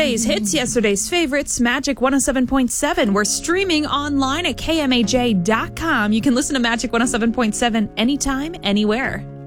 Today's hits, yesterday's favorites, Magic 107.7. We're streaming online at KMAJ.com. You can listen to Magic 107.7 anytime, anywhere.